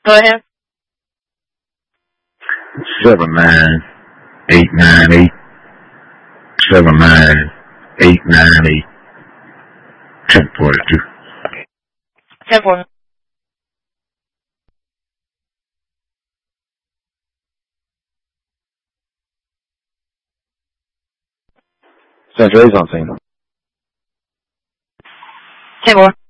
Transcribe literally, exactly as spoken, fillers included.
Go ahead. Seven nine eight nine eight seven nine eight nine eight ten forty two. Ten forty. Central A's on scene. Ten four.